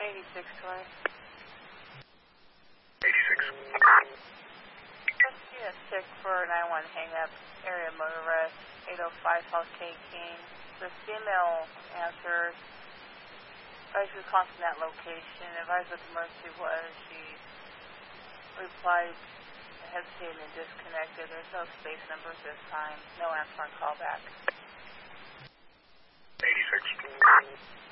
8620. 86. Yeah, sick for 91 hang up, area motor rest, 805 South K King. The female answers, advised was calling from that location, advised what the emergency was. She replied, hesitated and disconnected. There's no space numbers this time. No answer on callback. 86.